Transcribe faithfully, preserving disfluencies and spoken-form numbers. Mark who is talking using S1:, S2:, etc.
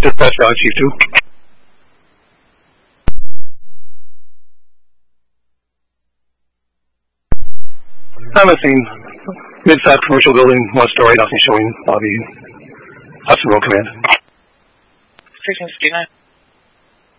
S1: Dispatch Valley Chief two. I'm at scene. Mid-size commercial building, one story, nothing showing lobby. Hudson Road Command.
S2: sixteen fifty-nine.